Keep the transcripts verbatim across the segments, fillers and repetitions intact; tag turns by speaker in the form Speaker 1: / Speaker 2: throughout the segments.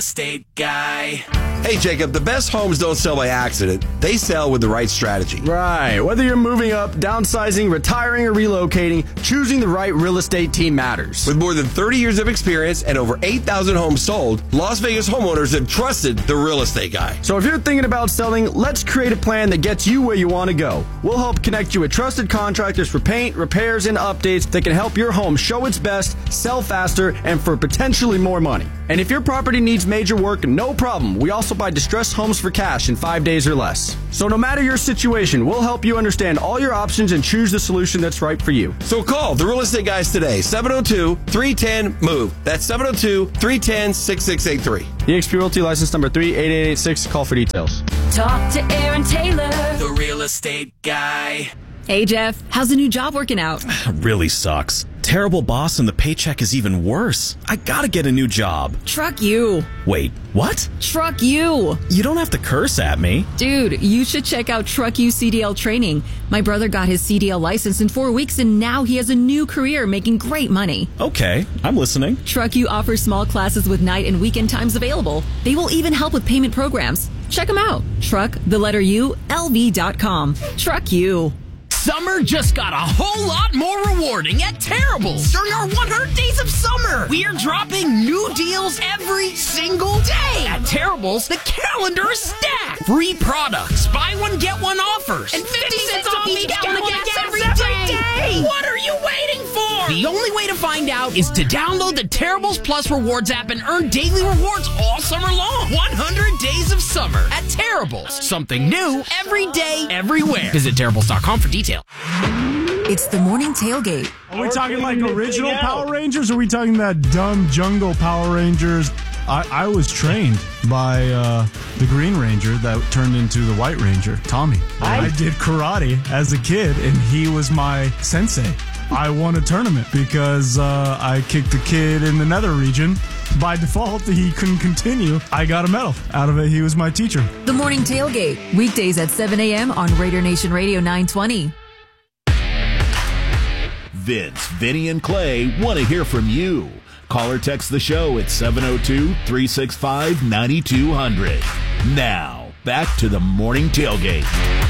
Speaker 1: estate guy.
Speaker 2: Hey, Jacob, the best homes don't sell by accident. They sell with the right strategy.
Speaker 3: Right. Whether you're moving up, downsizing, retiring, or relocating, choosing the right real estate team matters.
Speaker 2: With more than thirty years of experience and over eight thousand homes sold, Las Vegas homeowners have trusted the real estate guy.
Speaker 3: So if you're thinking about selling, let's create a plan that gets you where you want to go. We'll help connect you with trusted contractors for paint, repairs, and updates that can help your home show its best, sell faster, and for potentially more money. And if your property needs major work, no problem. We also buy distressed homes for cash in five days or less. So no matter your situation, we'll help you understand all your options and choose the solution that's right for you.
Speaker 2: So call the Real Estate Guys today, seven oh two, three one oh, MOVE. That's seven oh two, three one oh, six six eight three.
Speaker 3: E X P Realty license number three eight eight eight six. Call for details.
Speaker 1: Talk to Aaron Taylor, the Real Estate Guy.
Speaker 4: Hey, Jeff. How's the new job working out?
Speaker 5: Really sucks. Terrible boss and the paycheck is even worse. I gotta get a new job.
Speaker 4: Truck you.
Speaker 5: Wait, what?
Speaker 4: Truck you.
Speaker 5: You don't have to curse at me.
Speaker 4: Dude, you should check out Truck You C D L training. My brother got his C D L license in four weeks and now he has a new career making great money.
Speaker 5: Okay, I'm listening.
Speaker 4: Truck You offers small classes with night and weekend times available. They will even help with payment programs. Check them out. Truck, the letter U, L V dot com. Truck You.
Speaker 6: Summer just got a whole lot more rewarding at Terrible's. During our one hundred days of summer, we're dropping new deals every single day. At Terrible's, the calendar is stacked. Free products, buy one, get one offers, and fifty cents off each gallon of gas every day. What are you waiting for? The only way to find out is to download the Terrible's Plus Rewards app and earn daily rewards all summer long. one hundred days of summer at Terrible's. Something new every day, everywhere. Visit Terrible's dot com for details.
Speaker 7: It's the morning tailgate.
Speaker 8: Are we talking like original Power Rangers, or are we talking that dumb jungle Power Rangers? I, I was trained by uh, the Green Ranger that turned into the White Ranger, Tommy. I, I did karate as a kid, and he was my sensei. I won a tournament because uh, I kicked a kid in the nether region. By default, he couldn't continue. I got a medal out of it. He was my teacher.
Speaker 7: The morning tailgate, weekdays at seven a.m. on Raider Nation Radio nine twenty.
Speaker 9: Vince, Vinny, and Clay want to hear from you. Call or text the show at seven oh two, three six five, nine two hundred. Now, back to the morning tailgate.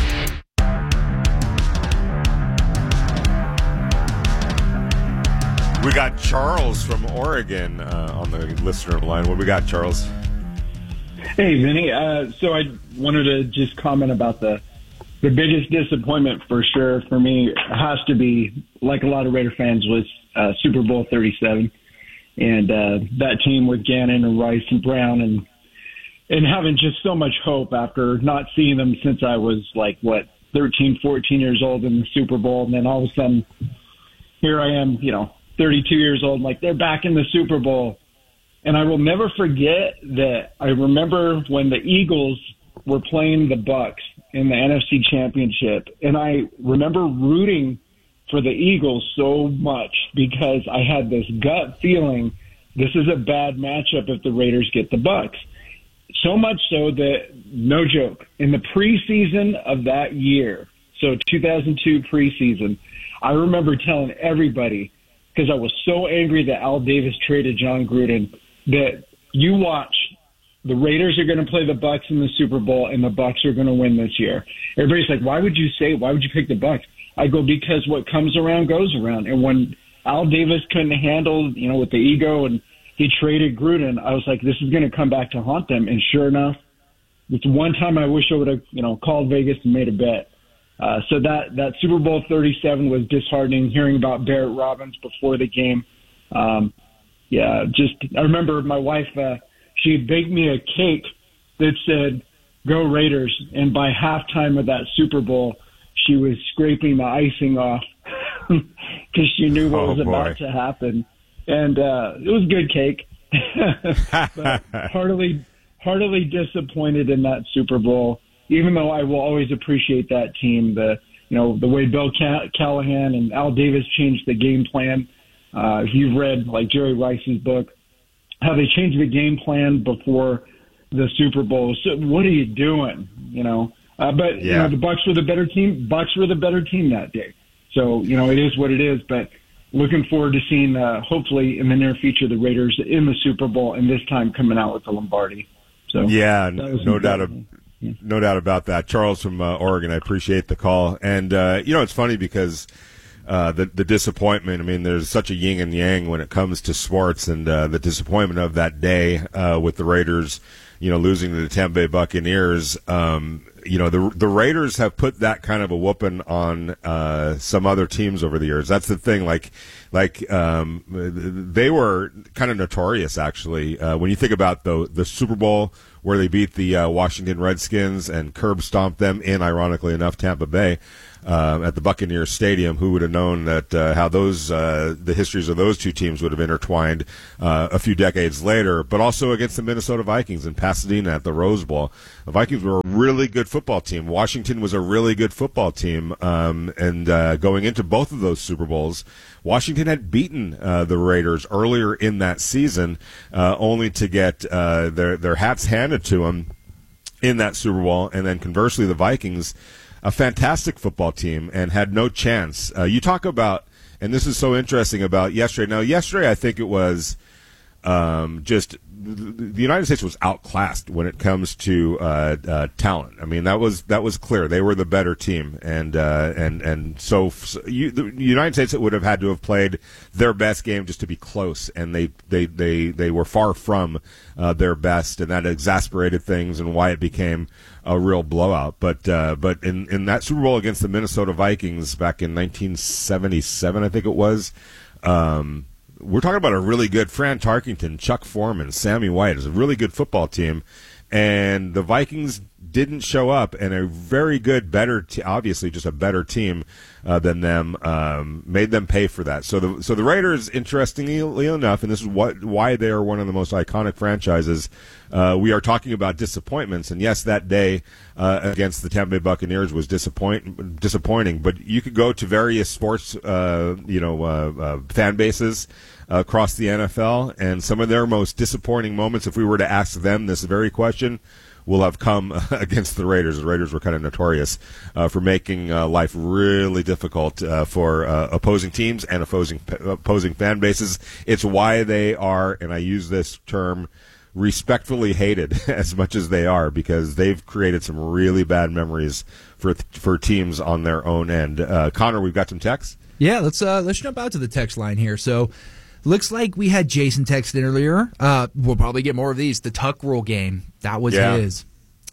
Speaker 10: We got Charles from Oregon uh, on the listener line. What we got, Charles?
Speaker 11: Hey, Vinny. Uh, so I wanted to just comment about the the biggest disappointment for sure for me has to be, like a lot of Raider fans, was uh, Super Bowl thirty-seven. And uh, that team with Gannon and Rice and Brown and and having just so much hope after not seeing them since I was like, what, thirteen, fourteen years old in the Super Bowl. And then all of a sudden, here I am, you know, thirty-two years old, like they're back in the Super Bowl. And I will never forget that I remember when the Eagles were playing the Bucks in the N F C Championship. And I remember rooting for the Eagles so much because I had this gut feeling this is a bad matchup if the Raiders get the Bucks. So much so that, no joke, in the preseason of that year, so two thousand two preseason, I remember telling everybody, because I was so angry that Al Davis traded John Gruden, that you watch, the Raiders are going to play the Bucks in the Super Bowl, and the Bucks are going to win this year. Everybody's like, why would you say, why would you pick the Bucks? I go, because what comes around goes around. And when Al Davis couldn't handle, you know, with the ego and he traded Gruden, I was like, this is going to come back to haunt them. And sure enough, it's one time I wish I would have, you know, called Vegas and made a bet. Uh, so that, that Super Bowl thirty-seven was disheartening, hearing about Barrett Robbins before the game. Um, yeah, just, I remember my wife, uh, she baked me a cake that said, "Go Raiders." And by halftime of that Super Bowl, she was scraping the icing off because she knew what
Speaker 10: Oh,
Speaker 11: was
Speaker 10: boy.
Speaker 11: about to happen. And uh, it was good cake. But heartily, heartily disappointed in that Super Bowl, even though I will always appreciate that team. The, you know, the way Bill Ca- Callahan and Al Davis changed the game plan. Uh, if you've read, like, Jerry Rice's book, how they changed the game plan before the Super Bowl. So what are you doing? You know, uh, but you
Speaker 10: Yeah.
Speaker 11: know, the Bucks were the better team. Bucks were the better team that day. So, you know, it is what it is. But looking forward to seeing, uh, hopefully in the near future, the Raiders in the Super Bowl, and this time coming out with the Lombardi. So
Speaker 10: yeah, no doubt, of, no doubt about that. Charles from uh, Oregon, I appreciate the call, and uh, you know it's funny because uh, the the disappointment. I mean, there's such a yin and yang when it comes to sports, and uh, the disappointment of that day uh, with the Raiders, you know, losing to the Tampa Bay Buccaneers. Um, you know, the the Raiders have put that kind of a whooping on uh, some other teams over the years. That's the thing. Like, like um, they were kind of notorious, actually. Uh, when you think about the the Super Bowl where they beat the uh, Washington Redskins and curb stomped them in, ironically enough, Tampa Bay. Uh, at the Buccaneers Stadium, who would have known that uh, how those uh, the histories of those two teams would have intertwined uh, a few decades later, but also against the Minnesota Vikings in Pasadena at the Rose Bowl. The Vikings were a really good football team. Washington was a really good football team, um, and uh, going into both of those Super Bowls, Washington had beaten uh, the Raiders earlier in that season, uh, only to get uh, their their hats handed to them in that Super Bowl, and then conversely, the Vikings, a fantastic football team, and had no chance. Uh, you talk about, and this is so interesting about yesterday. Now, yesterday I think it was um, just the United States was outclassed when it comes to uh, uh, talent. I mean, that was that was clear. They were the better team, and uh, and and so, so you, the United States would have had to have played their best game just to be close, and they they they, they were far from uh, their best, and that exasperated things, and why it became a real blowout. But uh, but in in that Super Bowl against the Minnesota Vikings back in nineteen seventy-seven, I think it was. Um, We're talking about a really good Fran Tarkington, Chuck Foreman, Sammy White. It's a really good football team, and the Vikings didn't show up, and a very good, better, t- obviously just a better team uh, than them, um, made them pay for that. So the so the Raiders, interestingly enough, and this is what why they are one of the most iconic franchises. Uh, we are talking about disappointments, and yes, that day uh, against the Tampa Bay Buccaneers was disappoint disappointing. But you could go to various sports, uh, you know, uh, uh, fan bases uh, across the N F L, and some of their most disappointing moments, if we were to ask them this very question, will have come against the Raiders. The Raiders were kind of notorious uh, for making uh, life really difficult uh, for uh, opposing teams and opposing opposing fan bases. It's why they are, and I use this term, respectfully hated as much as they are, because they've created some really bad memories for for teams on their own end. Uh, Connor, we've got some texts.
Speaker 12: Yeah, let's uh, let's jump out to the text line here. So. Looks like we had Jason text in earlier. Uh, we'll probably get more of these. The Tuck Rule game. That was yeah. his.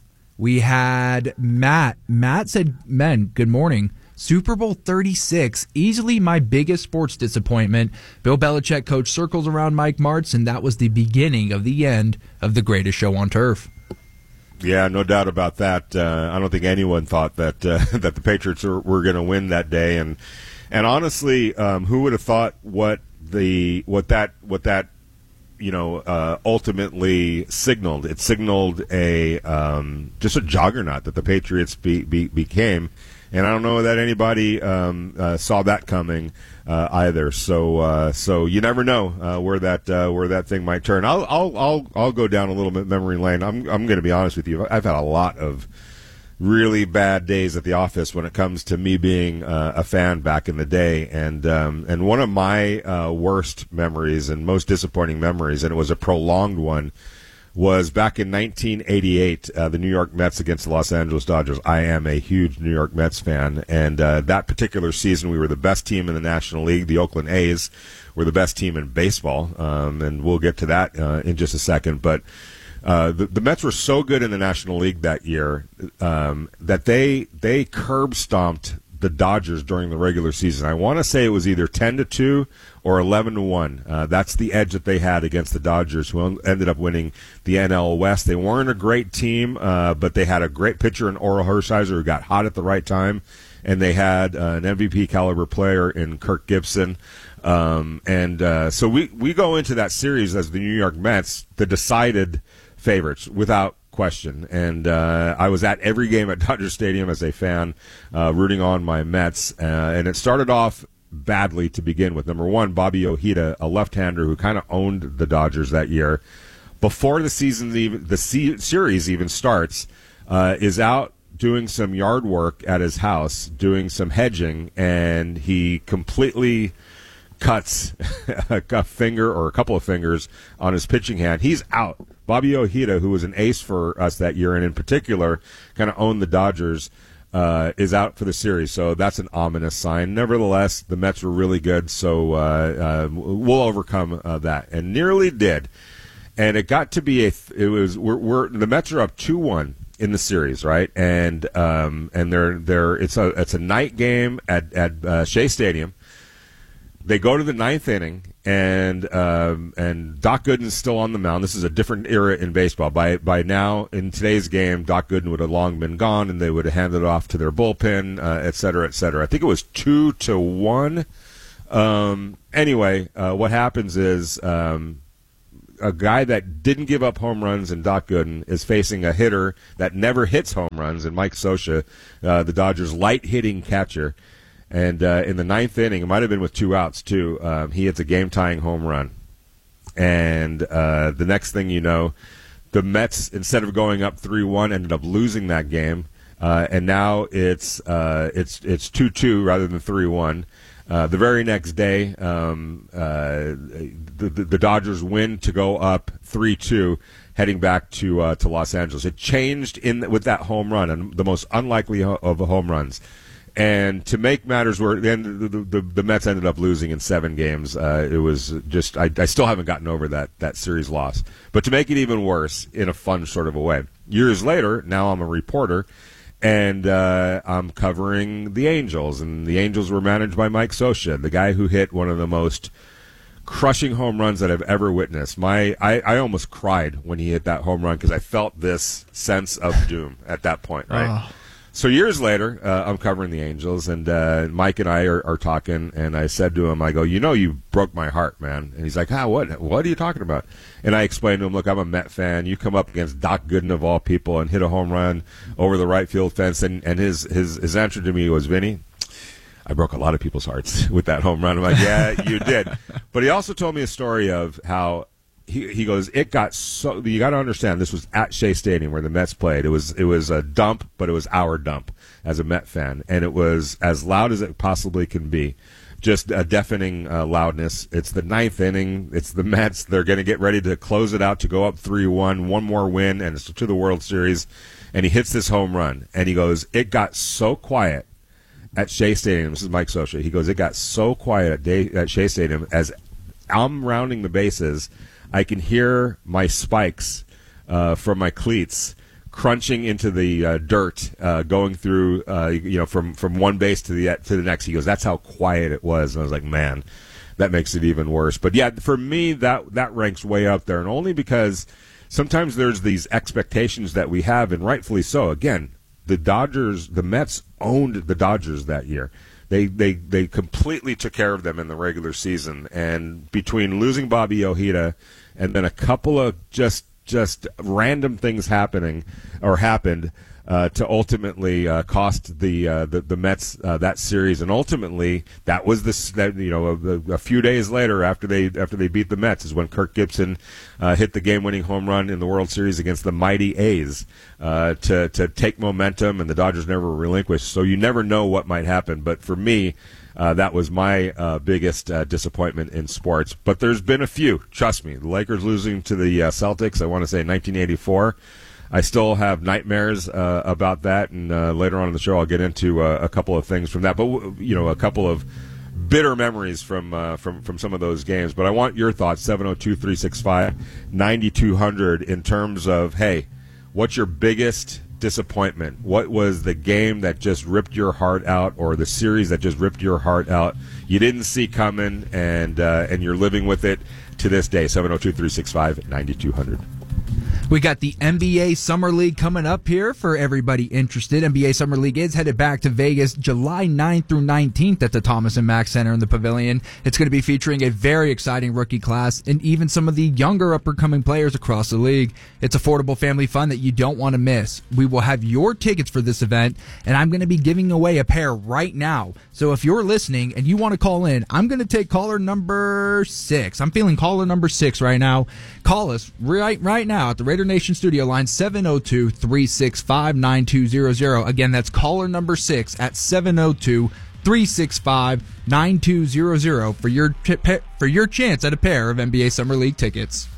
Speaker 12: We had Matt. Matt said, men, good morning. Super Bowl thirty-six, easily my biggest sports disappointment. Bill Belichick coached circles around Mike Martz, and that was the beginning of the end of the greatest show on turf.
Speaker 10: Yeah, no doubt about that. Uh, I don't think anyone thought that uh, that the Patriots were, were going to win that day. And and honestly, um, who would have thought what the what that what that you know uh, ultimately signaled? It signaled a um, just a juggernaut that the Patriots be, be, became, and I don't know that anybody um, uh, saw that coming uh, either. So uh, so you never know uh, where that uh, where that thing might turn. I'll I'll I'll I'll go down a little bit memory lane. I'm I'm going to be honest with you. I've had a lot of really bad days at the office when it comes to me being uh, a fan back in the day, and um, and one of my uh, worst memories and most disappointing memories, and it was a prolonged one, was back in nineteen eighty-eight, uh, the New York Mets against the Los Angeles Dodgers. I am a huge New York Mets fan, and uh, that particular season we were the best team in the National League. The Oakland A's were the best team in baseball, um, and we'll get to that uh, in just a second, but Uh, the, the Mets were so good in the National League that year um, that they they curb stomped the Dodgers during the regular season. I want to say it was either ten to two or eleven to one. Uh, that's the edge that they had against the Dodgers, who ended up winning the N L West. They weren't a great team, uh, but they had a great pitcher in Orel Hershiser who got hot at the right time, and they had uh, an M V P caliber player in Kirk Gibson. Um, and uh, so we, we go into that series as the New York Mets, the decided favorites without question, and uh, I was at every game at Dodger Stadium as a fan, uh, rooting on my Mets, uh, and it started off badly to begin with. Number one, Bobby Ojeda, a left-hander who kind of owned the Dodgers that year, before the season even the se- series even starts, uh, is out doing some yard work at his house, doing some hedging, and he completely cuts a finger or a couple of fingers on his pitching hand. He's out. Bobby Ojeda, who was an ace for us that year and in particular kind of owned the Dodgers, uh, is out for the series. So that's an ominous sign. Nevertheless, the Mets were really good, so uh, uh, we'll overcome uh, that, and nearly did. And it got to be a. It was we're, we're the Mets are up two one in the series, right? And um, and they're they're it's a it's a night game at at uh, Shea Stadium. They go to the ninth inning, and um, and Doc Gooden's still on the mound. This is a different era in baseball. By by now, in today's game, Doc Gooden would have long been gone, and they would have handed it off to their bullpen, uh, et cetera, et cetera. I think it was two to one. Um, anyway, uh, what happens is um, a guy that didn't give up home runs in Doc Gooden is facing a hitter that never hits home runs in Mike Scioscia, uh, the Dodgers' light-hitting catcher. And uh, in the ninth inning, it might have been with two outs, too, um, he hits a game-tying home run. And uh, the next thing you know, the Mets, instead of going up three one, ended up losing that game. Uh, and now it's uh, it's it's two two rather than three one. Uh, the very next day, um, uh, the, the, the Dodgers win to go up three two, heading back to uh, to Los Angeles. It changed in with that home run, and the most unlikely of the home runs. And to make matters worse, then the, the, the Mets ended up losing in seven games. Uh, it was just I, I still haven't gotten over that that series loss. But to make it even worse, in a fun sort of a way, years later, now I'm a reporter, and uh, I'm covering the Angels, and the Angels were managed by Mike Scioscia, the guy who hit one of the most crushing home runs that I've ever witnessed. My I, I almost cried when he hit that home run because I felt this sense of doom at that point, right? Oh. So years later, uh, I'm covering the Angels, and uh, Mike and I are, are talking, and I said to him, I go, you know, you broke my heart, man. And he's like, ah, what? What are you talking about? And I explained to him, look, I'm a Met fan. You come up against Doc Gooden of all people and hit a home run over the right field fence, and, and his, his, his answer to me was, Vinny, I broke a lot of people's hearts with that home run. I'm like, yeah, you did. But he also told me a story of how He he goes, it got so, you got to understand, this was at Shea Stadium where the Mets played. It was it was a dump, but it was our dump as a Met fan, and it was as loud as it possibly can be, just a deafening uh, loudness. It's the ninth inning. It's the Mets. They're going to get ready to close it out to go up three one, one more win, and it's to the World Series. And he hits this home run, and he goes, it got so quiet at Shea Stadium. This is Mike Scioscia. He goes, it got so quiet at, Day, at Shea Stadium as I'm rounding the bases, I can hear my spikes uh, from my cleats crunching into the uh, dirt, uh, going through, uh, you know, from, from one base to the to the next. He goes, "That's how quiet it was." And I was like, "Man, that makes it even worse." But yeah, for me, that that ranks way up there, and only because sometimes there's these expectations that we have, and rightfully so. Again, the Dodgers, the Mets owned the Dodgers that year. They, they they completely took care of them in the regular season, and between losing Bobby Ojeda and then a couple of just just random things happening or happened uh, to ultimately uh, cost the, uh, the the Mets uh, that series, and ultimately that was the that, you know a, a few days later after they after they beat the Mets is when Kirk Gibson uh, hit the game-winning home run in the World Series against the mighty A's uh, to to take momentum, and the Dodgers never relinquished. So you never know what might happen. But for me, Uh, that was my uh, biggest uh, disappointment in sports. But there's been a few. Trust me. The Lakers losing to the uh, Celtics, I want to say nineteen eighty-four. I still have nightmares uh, about that, and uh, later on in the show I'll get into uh, a couple of things from that. But, you know, a couple of bitter memories from, uh, from, from some of those games. But I want your thoughts, seven oh two, three six five, nine two hundred, in terms of, hey, what's your biggest disappointment? What was the game that just ripped your heart out, or the series that just ripped your heart out? You didn't see coming, and uh, and you're living with it to this day. seven oh two, three six five, nine two hundred.
Speaker 12: We got the N B A Summer League coming up here for everybody interested. N B A Summer League is headed back to Vegas July ninth through nineteenth at the Thomas and Mack Center in the Pavilion. It's going to be featuring a very exciting rookie class and even some of the younger up-and-coming players across the league. It's affordable family fun that you don't want to miss. We will have your tickets for this event, and I'm going to be giving away a pair right now. So if you're listening and you want to call in, I'm going to take caller number six. I'm feeling caller number six right now. Call us right right now at the Raider Nation studio line, seven oh two, three six five, nine two hundred. Again, that's caller number six at seven oh two, three six five, nine two zero zero for your for your chance at a pair of N B A Summer League tickets.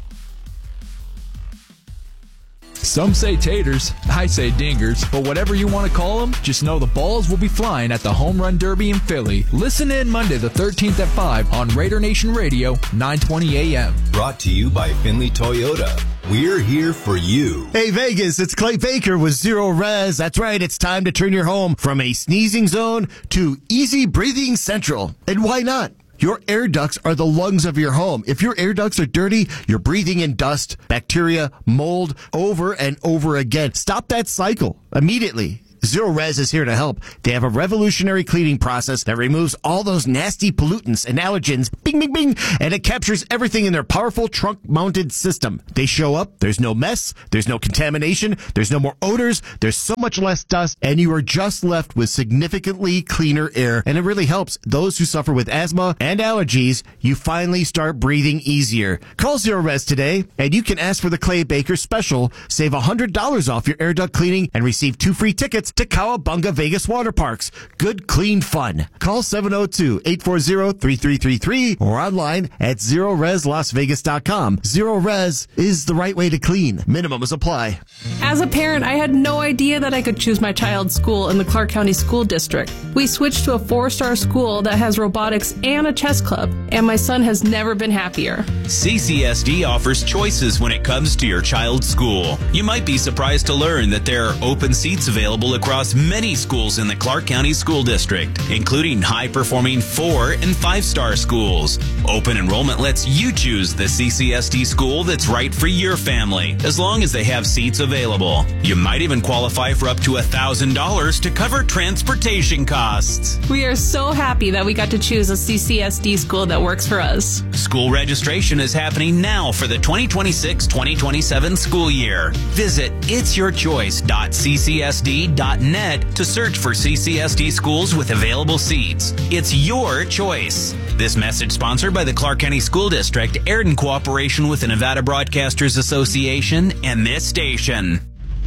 Speaker 12: Some say taters, I say dingers, but whatever you want to call them, just know the balls will be flying at the Home Run Derby in Philly. Listen in Monday the thirteenth at five on Raider Nation Radio, nine twenty a.m.
Speaker 13: Brought to you by Finley Toyota. We're here for you.
Speaker 14: Hey, Vegas, it's Clay Baker with Zero Res. That's right, it's time to turn your home from a sneezing zone to easy breathing central. And why not? Your air ducts are the lungs of your home. If your air ducts are dirty, you're breathing in dust, bacteria, mold over and over again. Stop that cycle immediately. Zero Res is here to help. They have a revolutionary cleaning process that removes all those nasty pollutants and allergens, bing, bing, bing, and it captures everything in their powerful trunk-mounted system. They show up, there's no mess, there's no contamination, there's no more odors, there's so much less dust, and you are just left with significantly cleaner air, and it really helps those who suffer with asthma and allergies. You finally start breathing easier. Call Zero Res today, and you can ask for the Clay Baker special. Save one hundred dollars off your air duct cleaning and receive two free tickets to Cowabunga Vegas Water Parks. Good, clean fun. Call seven oh two, eight four zero, three three three three or online at zero res las vegas dot com. Zero Res is the right way to clean. Minimums apply.
Speaker 15: As a parent, I had no idea that I could choose my child's school in the Clark County School District. We switched to a four-star school that has robotics and a chess club, and my son has never been happier.
Speaker 16: C C S D offers choices when it comes to your child's school. You might be surprised to learn that there are open seats available across many schools in the Clark County School District, including high-performing four- and five-star schools. Open enrollment lets you choose the C C S D school that's right for your family, as long as they have seats available. You might even qualify for up to one thousand dollars to cover transportation costs.
Speaker 15: We are so happy that we got to choose a C C S D school that works for us.
Speaker 16: School registration is happening now for the twenty twenty-six twenty twenty-seven school year. Visit its your choice dot c c s d dot net to search for C C S D schools with available seats. It's your choice. This message sponsored by the Clark County School District, aired in cooperation with the Nevada Broadcasters Association and this station.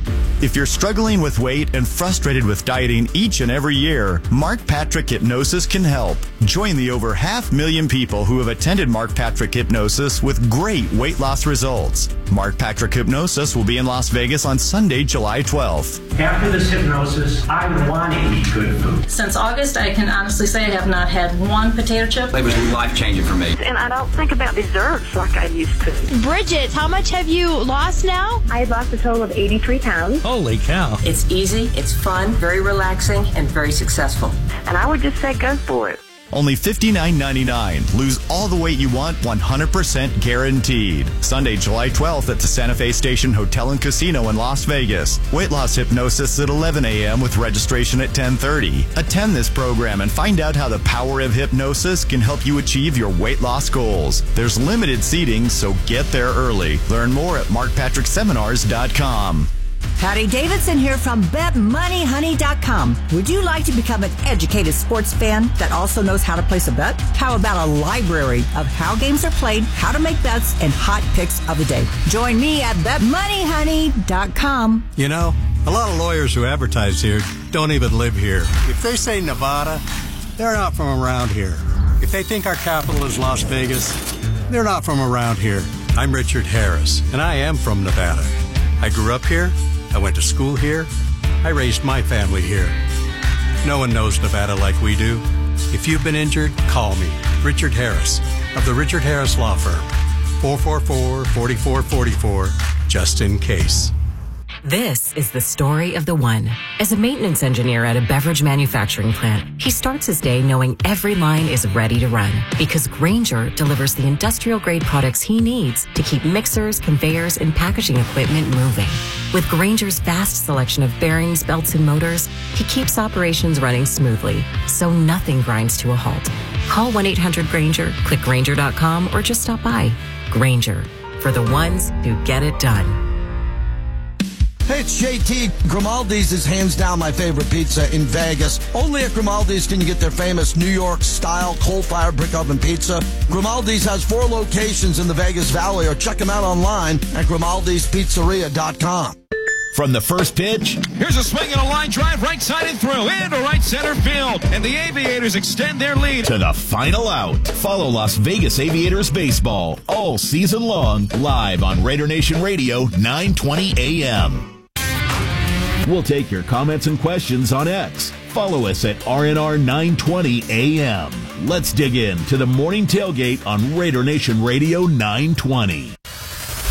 Speaker 17: If you're struggling with weight and frustrated with dieting each and every year, Mark Patrick Hypnosis can help. Join the over half million people who have attended Mark Patrick Hypnosis with great weight loss results. Mark Patrick Hypnosis will be in Las Vegas on Sunday, July twelfth.
Speaker 18: After this hypnosis, I want to eat good food.
Speaker 19: Since August, I can honestly say I have not had one potato chip.
Speaker 20: It was life-changing for me.
Speaker 21: And I don't think about desserts like I used to.
Speaker 22: Bridget, how much have you lost now?
Speaker 21: I lost a total of eighty-three pounds.
Speaker 8: Holy cow.
Speaker 19: It's easy, it's fun, very relaxing, and very successful.
Speaker 21: And I would just say go for it.
Speaker 17: Only fifty-nine ninety-nine. Lose all the weight you want, one hundred percent guaranteed. Sunday, July twelfth at the Santa Fe Station Hotel and Casino in Las Vegas. Weight loss hypnosis at eleven a.m. with registration at ten thirty. Attend this program and find out how the power of hypnosis can help you achieve your weight loss goals. There's limited seating, so get there early. Learn more at mark patrick seminars dot com.
Speaker 23: Patty Davidson here from bet money honey dot com. Would you like to become an educated sports fan that also knows how to place a bet? How about a library of how games are played, how to make bets, and hot picks of the day? Join me at bet money honey dot com.
Speaker 24: You know, a lot of lawyers who advertise here don't even live here. If they say Nevada, they're not from around here. If they think our capital is Las Vegas, they're not from around here. I'm Richard Harris, and I am from Nevada. I grew up here. I went to school here. I raised my family here. No one knows Nevada like we do. If you've been injured, call me, Richard Harris, of the Richard Harris Law Firm. four four four, four four four four, just in case.
Speaker 25: This is the story of the one. As a maintenance engineer at a beverage manufacturing plant, he starts his day knowing every line is ready to run because Grainger delivers the industrial-grade products he needs to keep mixers, conveyors, and packaging equipment moving. With Grainger's vast selection of bearings, belts, and motors, he keeps operations running smoothly, so nothing grinds to a halt. Call one eight hundred Grainger, click Grainger dot com, or just stop by. Grainger, for the ones who get it done.
Speaker 26: Hey, it's J T. Grimaldi's is hands down my favorite pizza in Vegas. Only at Grimaldi's can you get their famous New York-style coal-fired brick oven pizza. Grimaldi's has four locations in the Vegas Valley, or check them out online at grimaldis pizzeria dot com.
Speaker 9: From the first pitch,
Speaker 1: here's a swing and a line drive right side and through into right center field, and the Aviators extend their lead
Speaker 9: to the final out. Follow Las Vegas Aviators baseball all season long, live on Raider Nation Radio, nine twenty A M. We'll take your comments and questions on X. Follow us at R N R nine twenty A M. Let's dig in to the morning tailgate on Raider Nation Radio nine twenty.